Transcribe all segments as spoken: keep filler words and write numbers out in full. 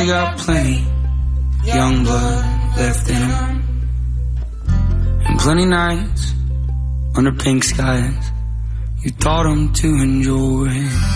they got plenty young blood left in them. And plenty nights under pink skies you taught them to enjoy.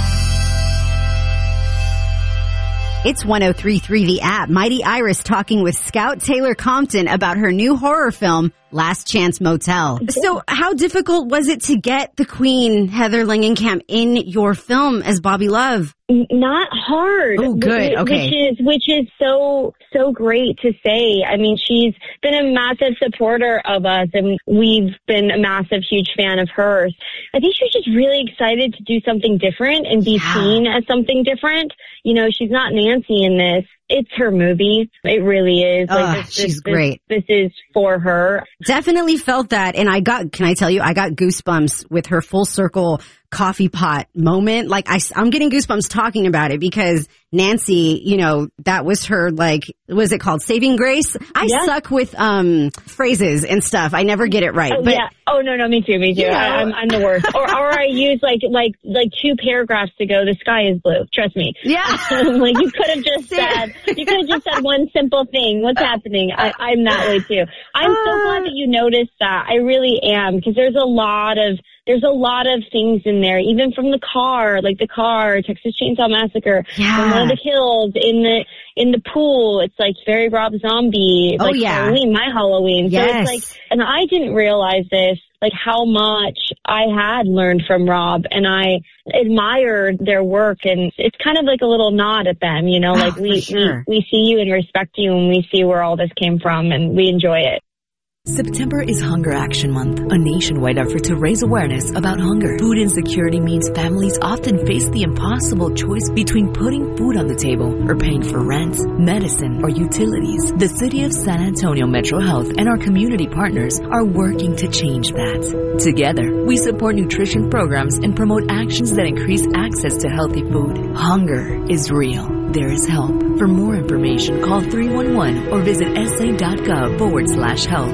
It's one oh three point three The App. Mighty Iris talking with Scout Taylor Compton about her new horror film, Last Chance Motel. So how difficult was it to get the Queen, Heather Langenkamp, in your film as Bobby Love? Not hard. Oh, good. Okay. Which is, which is so, so great to say. I mean, she's been a massive supporter of us, and we've been a massive, huge fan of hers. I think she was just really excited to do something different and be yeah. seen as something different. You know, she's not Nancy in this. It's her movie. It really is. Like, oh, this, she's this, great. This, this is for her. Definitely felt that. And I got, can I tell you, I got goosebumps with her full circle coffee pot moment. Like I, I'm getting goosebumps talking about it because Nancy, you know, that was her, like, was it called Saving Grace? I yeah. suck with, um, phrases and stuff. I never get it right. Oh, but yeah. Oh, no, no, me too, me too. You know, I, I'm, I'm the worst. or, or I use like, like, like two paragraphs to go, the sky is blue. Trust me. Yeah. Like you could have just said, you could have just said one simple thing. What's happening? I, I'm that way too. I'm so glad that you noticed that. I really am, because there's a lot of, There's a lot of things in there, even from the car, like the car, Texas Chainsaw Massacre, yeah. from one of the kills in the in the pool. It's like very Rob Zombie, oh, like yeah. Halloween, my Halloween. Yes. So it's like, and I didn't realize this, like how much I had learned from Rob, and I admired their work, and it's kind of like a little nod at them, you know, like oh, we, sure. we we see you and respect you, and we see where all this came from, and we enjoy it. September is Hunger Action Month, a nationwide effort to raise awareness about hunger. Food insecurity means families often face the impossible choice between putting food on the table or paying for rent, medicine, or utilities. The City of San Antonio Metro Health and our community partners are working to change that. Together, we support nutrition programs and promote actions that increase access to healthy food. Hunger is real. There is help. For more information, call three one one or visit sa.gov forward slash health.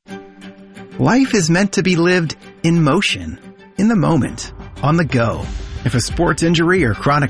Life is meant to be lived in motion, in the moment, on the go. If a sports injury or chronic